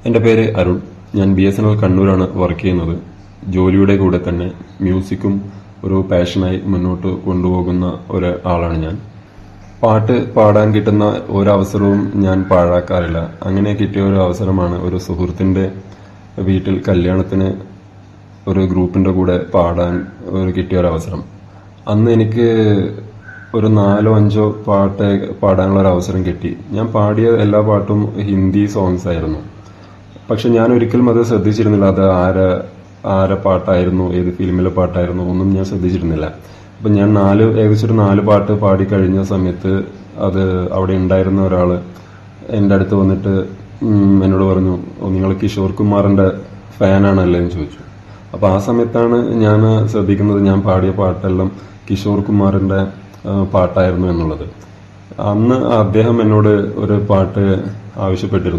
എൻ്റെ പേര് അരുൺ. ഞാൻ BSNL കണ്ണൂരാണ് വർക്ക് ചെയ്യുന്നത്. ജോലിയുടെ കൂടെ തന്നെ മ്യൂസിക്കും ഒരു പാഷനായി മുന്നോട്ട് കൊണ്ടുപോകുന്ന ഒരാളാണ് ഞാൻ. പാട്ട് പാടാൻ കിട്ടുന്ന ഒരവസരവും ഞാൻ പാഴാക്കാറില്ല. അങ്ങനെ കിട്ടിയ ഒരു അവസരമാണ് ഒരു സുഹൃത്തിന്റെ വീട്ടിൽ കല്യാണത്തിന് ഒരു ഗ്രൂപ്പിന്റെ കൂടെ പാടാൻ കിട്ടിയ ഒരു അവസരം. അന്ന് എനിക്ക് ഒരു 4-5 പാട്ട് പാടാനുള്ള ഒരു അവസരം കിട്ടി. ഞാൻ പാടിയ എല്ലാ പാട്ടും ഹിന്ദി സോങ്സ് ആയിരുന്നു. പക്ഷെ ഞാൻ ഒരിക്കലും അത് ശ്രദ്ധിച്ചിരുന്നില്ല. അത് ആരെ പാട്ടായിരുന്നു, ഏത് ഫിലിമിലെ പാട്ടായിരുന്നു ഒന്നും ഞാൻ ശ്രദ്ധിച്ചിരുന്നില്ല. അപ്പൊ ഞാൻ ഏകദേശം ഒരു 4 പാട്ട് പാടി കഴിഞ്ഞ സമയത്ത് അത് അവിടെ ഉണ്ടായിരുന്ന ഒരാള് എന്റെ അടുത്ത് വന്നിട്ട് എന്നോട് പറഞ്ഞു, നിങ്ങൾ കിഷോർ കുമാറിന്റെ ഫാനാണല്ലേ എന്ന് ചോദിച്ചു. അപ്പൊ ആ സമയത്താണ് ഞാൻ ശ്രദ്ധിക്കുന്നത് ഞാൻ പാടിയ പാട്ടെല്ലാം കിഷോർ കുമാറിന്റെ പാട്ടായിരുന്നു എന്നുള്ളത്. അന്ന് അദ്ദേഹം എന്നോട് ഒരു പാട്ട് ആവശ്യപ്പെട്ടിരുന്നു.